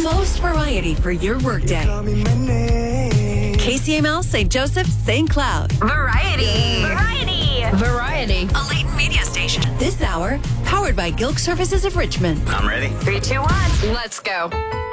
most variety for your workday. KCML St. Joseph, St. Cloud. Variety. Variety. A latent media station. This hour, powered by Gilk Services of Richmond. I'm ready. 3, 2, 1. Let's go.